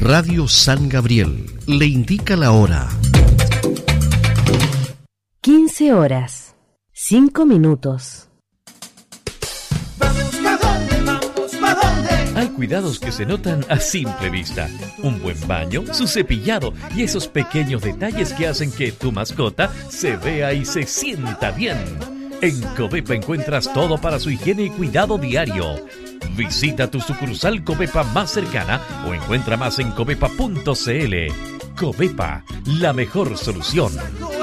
Radio San Gabriel le indica la hora. 15 horas, 5 minutos. Vamos, ¿pa' dónde? Vamos, ¿pa' dónde? Hay cuidados que se notan a simple vista. Un buen baño, su cepillado y esos pequeños detalles que hacen que tu mascota se vea y se sienta bien. En Covepa encuentras todo para su higiene y cuidado diario. Visita tu sucursal Covepa más cercana o encuentra más en covepa.cl. Covepa, la mejor solución.